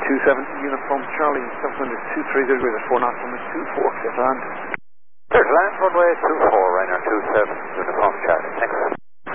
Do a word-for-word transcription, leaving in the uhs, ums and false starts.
two seven Uniform Charlie, seven two three degrees, four knots on the two four, clear to land. Clear to land, runway two four.